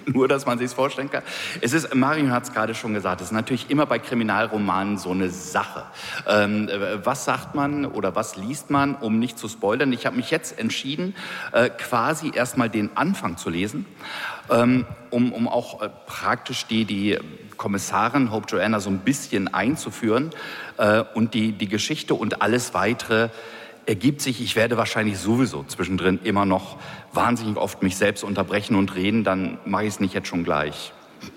Nur, dass man sich's vorstellen kann. Marion hat es gerade schon gesagt, es ist natürlich immer bei Kriminalromanen so eine Sache. Was sagt man oder was liest man, um nicht zu spoilern? Ich habe mich jetzt entschieden, quasi erstmal den Anfang zu lesen, um auch praktisch die Kommissarin Hope Joanna so ein bisschen einzuführen und die Geschichte und alles Weitere ergibt sich. Ich werde wahrscheinlich sowieso zwischendrin immer noch wahnsinnig oft mich selbst unterbrechen und reden, dann mache ich es nicht jetzt schon gleich.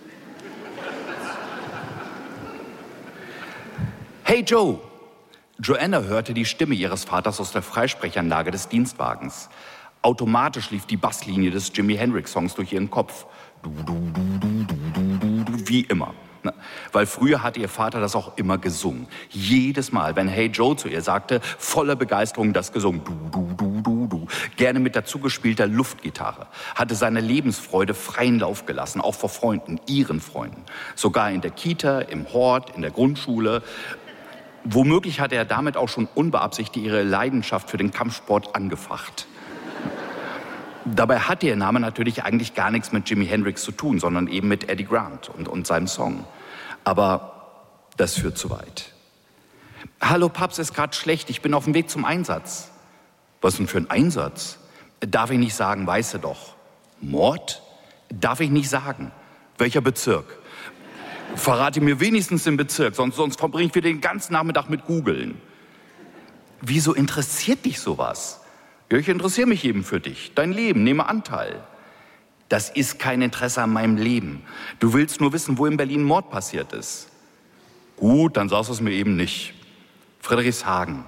Hey Joe! Joanna hörte die Stimme ihres Vaters aus der Freisprechanlage des Dienstwagens. Automatisch lief die Basslinie des Jimi Hendrix-Songs durch ihren Kopf. Du, du, du, du, du, du, du, du, wie immer. Weil früher hatte ihr Vater das auch immer gesungen. Jedes Mal, wenn Hey Joe zu ihr sagte, voller Begeisterung das gesungen. Du, du, du, du, du. Gerne mit dazugespielter Luftgitarre. Hatte seine Lebensfreude freien Lauf gelassen, auch vor Freunden, ihren Freunden. Sogar in der Kita, im Hort, in der Grundschule. Womöglich hatte er damit auch schon unbeabsichtigt ihre Leidenschaft für den Kampfsport angefacht. Dabei hatte ihr Name natürlich eigentlich gar nichts mit Jimi Hendrix zu tun, sondern eben mit Eddie Grant und seinem Song. Aber das führt zu weit. Hallo, Paps, ist gerade schlecht, ich bin auf dem Weg zum Einsatz. Was denn für ein Einsatz? Darf ich nicht sagen, weißt du doch. Mord? Darf ich nicht sagen. Welcher Bezirk? Verrate mir wenigstens den Bezirk, sonst verbringe ich wieder den ganzen Nachmittag mit Googeln. Wieso interessiert dich sowas? Ja, ich interessiere mich eben für dich, dein Leben, nehme Anteil. Das ist kein Interesse an meinem Leben. Du willst nur wissen, wo in Berlin ein Mord passiert ist. Gut, dann sagst du es mir eben nicht. Friedrichshagen.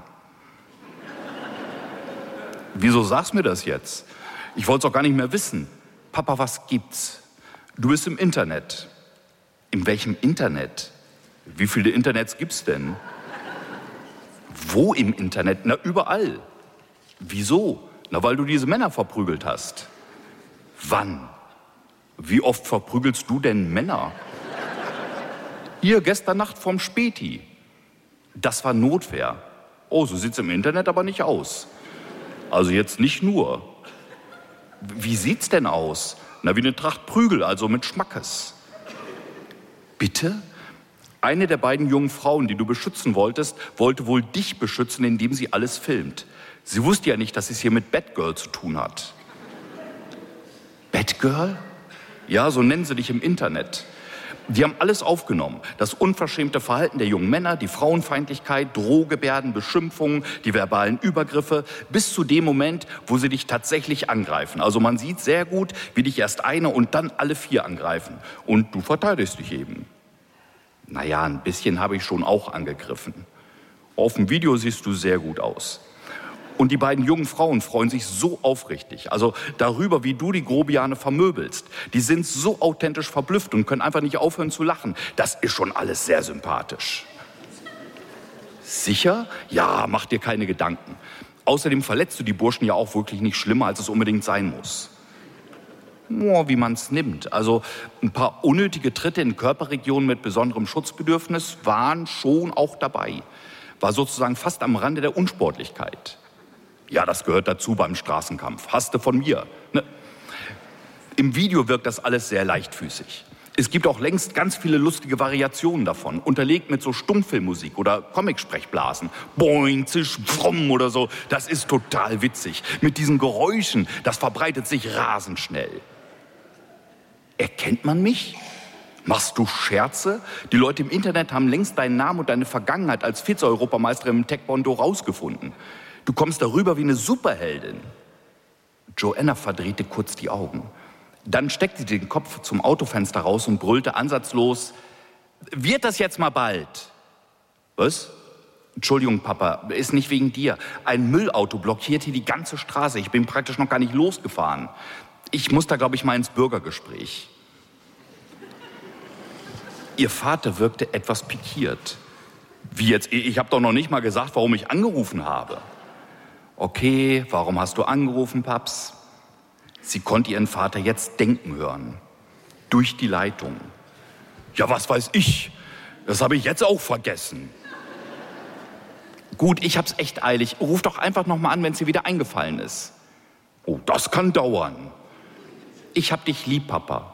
Wieso sagst du mir das jetzt? Ich wollte es auch gar nicht mehr wissen. Papa, was gibt's? Du bist im Internet. In welchem Internet? Wie viele Internets gibt's denn? Wo im Internet? Na, überall. Wieso? Na, weil du diese Männer verprügelt hast. Wann? Wie oft verprügelst du denn Männer? Hier, gestern Nacht vom Späti. Das war Notwehr. Oh, so sieht's im Internet aber nicht aus. Also jetzt nicht nur. Wie sieht's denn aus? Na, wie eine Tracht Prügel, also mit Schmackes. Bitte? Eine der beiden jungen Frauen, die du beschützen wolltest, wollte wohl dich beschützen, indem sie alles filmt. Sie wusste ja nicht, dass es hier mit Batgirl zu tun hat. Batgirl? Ja, so nennen sie dich im Internet. Die haben alles aufgenommen. Das unverschämte Verhalten der jungen Männer, die Frauenfeindlichkeit, Drohgebärden, Beschimpfungen, die verbalen Übergriffe, bis zu dem Moment, wo sie dich tatsächlich angreifen. Also man sieht sehr gut, wie dich erst eine und dann alle vier angreifen. Und du verteidigst dich eben. Naja, ein bisschen habe ich schon auch angegriffen. Auf dem Video siehst du sehr gut aus. Und die beiden jungen Frauen freuen sich so aufrichtig, also darüber, wie du die Grobiane vermöbelst. Die sind so authentisch verblüfft und können einfach nicht aufhören zu lachen. Das ist schon alles sehr sympathisch. Sicher? Ja, mach dir keine Gedanken. Außerdem verletzt du die Burschen ja auch wirklich nicht schlimmer, als es unbedingt sein muss. Oh, wie man es nimmt. Also ein paar unnötige Tritte in Körperregionen mit besonderem Schutzbedürfnis waren schon auch dabei. War sozusagen fast am Rande der Unsportlichkeit. Ja, das gehört dazu beim Straßenkampf. Hast du von mir. Ne? Im Video wirkt das alles sehr leichtfüßig. Es gibt auch längst ganz viele lustige Variationen davon, unterlegt mit so Stummfilmmusik oder Comicsprechblasen. Boing, zisch, brumm oder so. Das ist total witzig. Mit diesen Geräuschen, das verbreitet sich rasend schnell. Erkennt man mich? Machst du Scherze? Die Leute im Internet haben längst deinen Namen und deine Vergangenheit als Vize-Europameisterin im Taekwondo rausgefunden. Du kommst darüber wie eine Superheldin. Joanna verdrehte kurz die Augen. Dann steckte sie den Kopf zum Autofenster raus und brüllte ansatzlos: Wird das jetzt mal bald? Was? Entschuldigung, Papa, ist nicht wegen dir. Ein Müllauto blockiert hier die ganze Straße. Ich bin praktisch noch gar nicht losgefahren. Ich muss da, glaube ich, mal ins Bürgergespräch. Ihr Vater wirkte etwas pikiert. Wie jetzt? Ich habe doch noch nicht mal gesagt, warum ich angerufen habe. Okay, warum hast du angerufen, Paps? Sie konnte ihren Vater jetzt denken hören. Durch die Leitung. Ja, was weiß ich? Das habe ich jetzt auch vergessen. Gut, ich hab's echt eilig. Ruf doch einfach noch mal an, wenn es dir wieder eingefallen ist. Oh, das kann dauern. Ich hab dich lieb, Papa.